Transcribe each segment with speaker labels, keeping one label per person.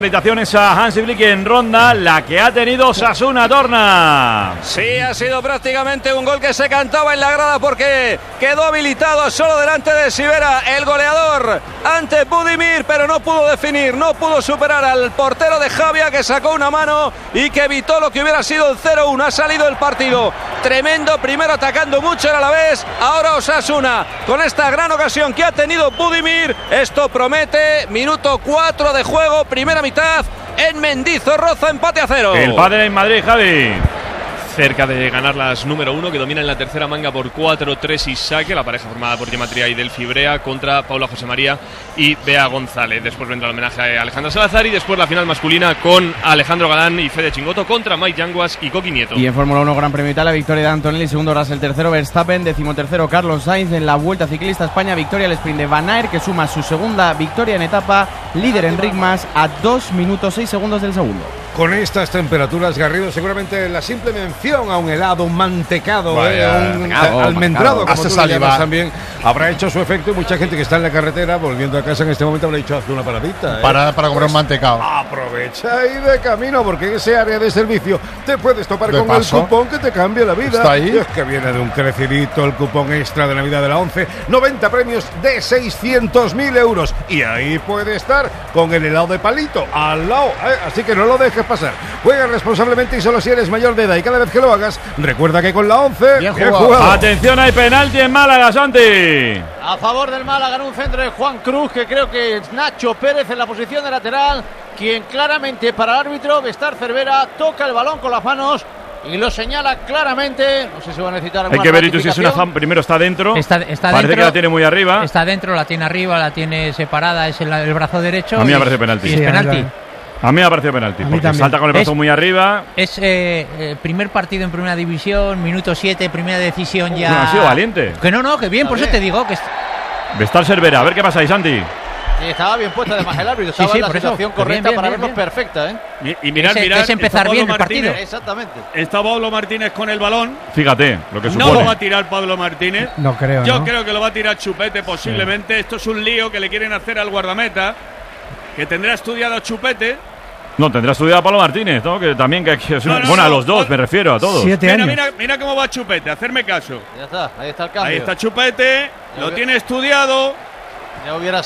Speaker 1: Felicitaciones a Hansi Flick en ronda, la que ha tenido Osasuna Torna.
Speaker 2: Sí, ha sido prácticamente un gol que se cantaba en la grada porque quedó habilitado solo delante de Sivera, el goleador, ante Budimir, pero no pudo definir, no pudo superar al portero de Javia, que sacó una mano y que evitó lo que hubiera sido el 0-1. Ha salido el partido tremendo, primero atacando mucho el Alavés, ahora Osasuna con esta gran ocasión que ha tenido Budimir. Esto promete. Minuto 4 de juego, primera mitad en Mendizorroza, empate a 0.
Speaker 1: El pádel en Madrid, Javi.
Speaker 3: Cerca de ganar las número 1, que domina en la tercera manga por 4-3 y saque, la pareja formada por Gemma Tria y Delphi Brea contra Paula José María y Bea González. Después vendrá el homenaje a Alejandra Salazar y después la final masculina con Alejandro Galán y Fede Chingoto contra Mike Yanguas y Coqui Nieto.
Speaker 4: Y en Fórmula 1 Gran Premio Italia, victoria de Antonelli, segundo Russell, tercero Verstappen, decimotercero Carlos Sainz. En la Vuelta Ciclista España, victoria al sprint de Van Aert, que suma su segunda victoria en etapa, líder en Rigmas a 2 minutos 6 segundos del segundo.
Speaker 5: Con estas temperaturas, Garrido, seguramente la simple mención a un helado, un mantecado, un almendrado, como tú le llamas también, habrá hecho su efecto, y mucha gente que está en la carretera volviendo a casa en este momento habrá dicho: hazte una paradita.
Speaker 6: Para comer un mantecado.
Speaker 5: Aprovecha y de camino, porque en ese área de servicio te puedes topar con el cupón que te cambia la vida.
Speaker 6: Está ahí.
Speaker 5: Y es que viene de un crecidito el cupón extra de Navidad de la 11, 90 premios de 600.000 euros. Y ahí puede estar con el helado de palito al lado, así que no lo dejes pasar. Juega responsablemente y solo si eres mayor de edad, y cada vez que lo hagas, recuerda que con la 11
Speaker 4: bien jugado.
Speaker 1: Atención, hay penalti en Málaga, Santi.
Speaker 7: A favor del Málaga, en un centro de Juan Cruz, que creo que es Nacho Pérez en la posición de lateral, quien claramente para el árbitro, Bestar Cervera, toca el balón con las manos y lo señala claramente. No sé si va a necesitar alguna.
Speaker 1: Hay que ver si es una fan. Primero está dentro.
Speaker 8: Está
Speaker 1: parece
Speaker 8: dentro,
Speaker 1: que la tiene muy arriba.
Speaker 8: Está dentro, la tiene arriba, la tiene separada, es el brazo derecho.
Speaker 1: A mí me parece penalti.
Speaker 8: Y es penalti.
Speaker 1: A mí me ha parecido penalti, porque salta con el brazo muy arriba.
Speaker 8: Es primer partido en primera división, minuto 7, primera decisión ya.
Speaker 1: Bueno, ha sido valiente.
Speaker 8: Que no, que bien, por eso te digo que.
Speaker 1: Bestar Cervera, a ver qué pasa ahí, Santi.
Speaker 7: Sí, estaba bien puesta además el árbitro, estaba en la situación correcta para vernos perfecta,
Speaker 2: Y mirad,
Speaker 8: es empezar bien el partido.
Speaker 7: Exactamente.
Speaker 2: Está Pablo Martínez con el balón.
Speaker 1: Fíjate lo que supone.
Speaker 2: No lo va a tirar Pablo Martínez.
Speaker 9: No creo.
Speaker 2: Yo creo que lo va a tirar Chupete posiblemente. Esto es un lío que le quieren hacer al guardameta, que tendrá estudiado a Chupete.
Speaker 1: No, tendrá estudiado a Pablo Martínez, ¿no? Que también que a los dos, me refiero, a todos.
Speaker 9: 7 años.
Speaker 2: Mira cómo va Chupete, hacerme caso.
Speaker 7: Ya está, ahí está el cambio.
Speaker 2: Ahí está Chupete, lo tiene estudiado.
Speaker 7: Ya hubiera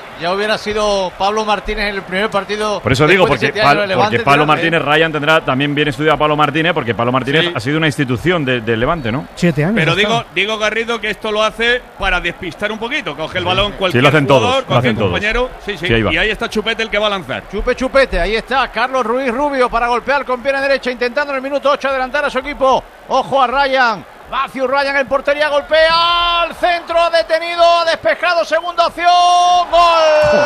Speaker 7: sido Pablo Martínez en el primer partido.
Speaker 1: Por eso digo, porque
Speaker 7: Levante,
Speaker 1: Pablo Martínez, Ryan tendrá también bien estudiado a Pablo Martínez, porque Pablo Martínez ha sido una institución del Levante, ¿no?
Speaker 9: 7 años.
Speaker 2: Pero digo Garrido, que esto lo hace para despistar un poquito. Coge el balón cualquier
Speaker 1: lo hacen
Speaker 2: jugador,
Speaker 1: todos,
Speaker 2: cualquier compañero. Sí,
Speaker 1: ahí va.
Speaker 2: Y ahí está Chupete el que va a lanzar.
Speaker 7: Chupete, ahí está Carlos Ruiz Rubio para golpear con pierna derecha, intentando en el minuto 8 adelantar a su equipo. Ojo a Ryan. Matthew Ryan en portería, golpea al centro, detenido, despejado, segunda opción, ¡gol!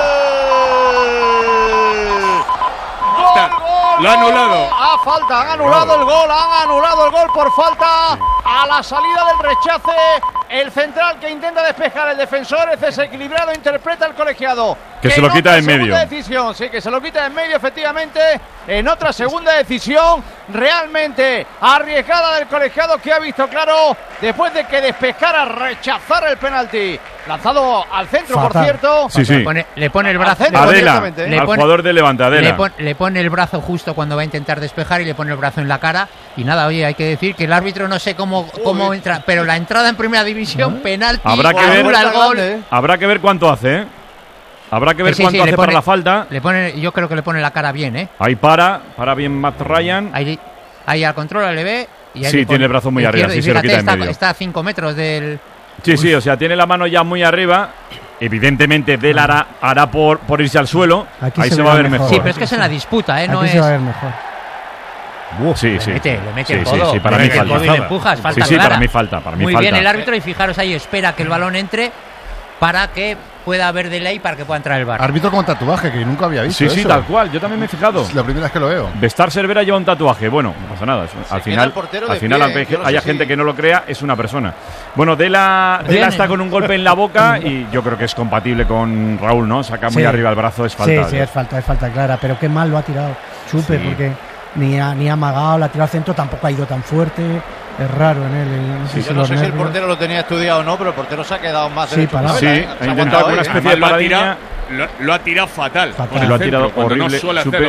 Speaker 7: ¡Gol!
Speaker 2: Lo ha anulado.
Speaker 7: Han anulado el gol por falta a la salida del rechace. El central que intenta despejar, el defensor es desequilibrado, interpreta el colegiado.
Speaker 1: Que se lo quita en medio.
Speaker 7: Decisión, sí, que se lo quita en medio, efectivamente. En otra segunda decisión realmente arriesgada del colegiado, que ha visto claro después de que despejara, rechazara el penalti. Lanzado al centro, fatal. Por cierto.
Speaker 1: Sí.
Speaker 8: Le pone el brazo.
Speaker 1: Adela, al jugador de Levante, Adela.
Speaker 8: Le pone el brazo justo cuando va a intentar despejar y le pone el brazo en la cara. Y nada, oye, hay que decir que el árbitro no sé cómo entra, pero la entrada en primera división, penalti,
Speaker 1: habrá que ver
Speaker 8: el gol.
Speaker 1: Habrá que ver cuánto hace, Habrá que ver cuánto hace para la falta.
Speaker 8: Yo creo que le pone la cara bien,
Speaker 1: Ahí para bien Matt Ryan.
Speaker 8: Ahí al control le ve. Y ahí
Speaker 1: tiene el brazo muy arriba, sí, se lo quita en medio.
Speaker 8: Está a 5 metros del...
Speaker 1: Sí, o sea, tiene la mano ya muy arriba. Evidentemente, Del hará por irse al suelo.
Speaker 9: Aquí
Speaker 1: ahí se va a ver mejor.
Speaker 8: Sí, pero es que es en la disputa, no
Speaker 9: se va a ver mejor.
Speaker 1: Sí.
Speaker 8: Le mete el codo.
Speaker 1: Sí, para mí falta.
Speaker 8: Y le empujas, falta
Speaker 1: sí,
Speaker 8: clara.
Speaker 1: para mí falta.
Speaker 8: Muy bien el árbitro, y fijaros ahí, espera que el balón entre para que pueda haber delay, para que pueda entrar el VAR.
Speaker 6: Árbitro con tatuaje, que nunca había visto.
Speaker 1: Sí, tal cual, yo también me he fijado.
Speaker 6: Es la primera vez que lo veo.
Speaker 1: Bestar Cervera lleva un tatuaje. Bueno, no pasa nada. Al final, aunque haya gente que no lo crea, es una persona. Bueno, Dela está con un golpe en la boca y yo creo que es compatible con Raúl, ¿no? Saca muy arriba el brazo, es falta.
Speaker 9: Sí, es falta clara, pero qué mal lo ha tirado Chupe, porque ni ha amagado, la ha tirado al centro, tampoco ha ido tan fuerte. Es raro en él.
Speaker 7: No sé si el portero lo tenía estudiado o no, pero el portero se ha quedado más
Speaker 9: ha intentado
Speaker 1: una especie de paradilla.
Speaker 3: lo ha tirado fatal.
Speaker 9: Fatal.
Speaker 3: Con el
Speaker 1: Lo ha
Speaker 3: centro,
Speaker 1: tirado
Speaker 3: cuando
Speaker 1: horrible.
Speaker 3: No suele
Speaker 1: Chupe.
Speaker 3: hacerlo